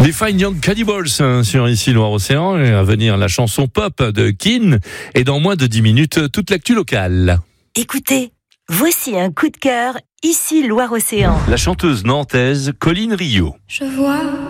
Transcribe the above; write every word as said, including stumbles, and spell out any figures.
Les Fine Young Cannibals hein, sur Ici Loire-Océan, et à venir la chanson pop de Keane, et dans moins de dix minutes, toute l'actu locale. Écoutez, voici un coup de cœur, Ici Loire-Océan. La chanteuse nantaise Colline Rio. Je vois